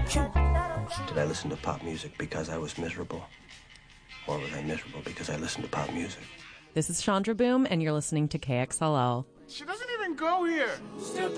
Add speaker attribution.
Speaker 1: Did I listen to pop music because I was miserable? Or was I miserable because I listened to pop music?
Speaker 2: This is Chandra Boom, and you're listening to KXLL.
Speaker 3: She doesn't even go here.